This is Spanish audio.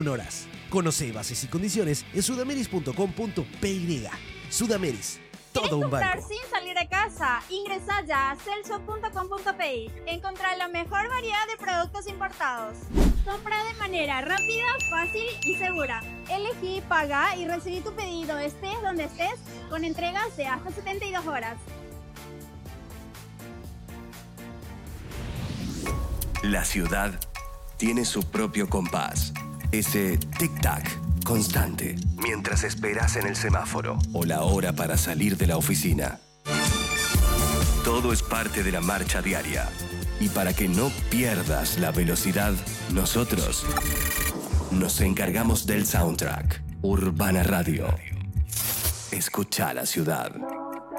horas. Conoce bases y condiciones en sudameris.com.py. Sudameris, todo un comprar banco. sin salir de casa? Ingresa ya a celso.com.py. Encontrá la mejor variedad de productos importados. Compra de manera rápida, fácil y segura. Elegí, paga y recibí tu pedido estés donde estés con entregas de hasta 72 horas. La ciudad tiene su propio compás. Ese tic-tac constante mientras esperas en el semáforo o la hora para salir de la oficina. Todo es parte de la marcha diaria. Y para que no pierdas la velocidad, nosotros nos encargamos del soundtrack. Urbana Radio. Escucha la ciudad.